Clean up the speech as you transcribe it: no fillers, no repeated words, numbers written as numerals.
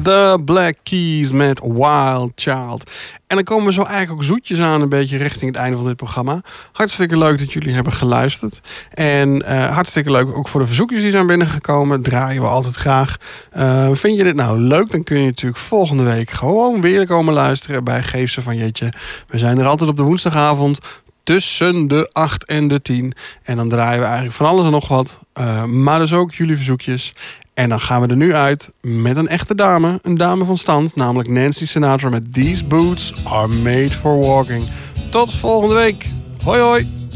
The Black Keys met Wild Child. En dan komen we zo eigenlijk ook zoetjes aan, een beetje richting het einde van dit programma. Hartstikke leuk dat jullie hebben geluisterd. En hartstikke leuk ook voor de verzoekjes die zijn binnengekomen. Draaien we altijd graag. Vind je dit nou leuk? Dan kun je natuurlijk volgende week gewoon weer komen luisteren bij Geef ze van Jetje. We zijn er altijd op de woensdagavond tussen de 8 en de 10. En dan draaien we eigenlijk van alles en nog wat. Maar dus ook jullie verzoekjes. En dan gaan we er nu uit met een echte dame. Een dame van stand, namelijk Nancy Sinatra met These Boots Are Made For Walking. Tot volgende week. Hoi hoi.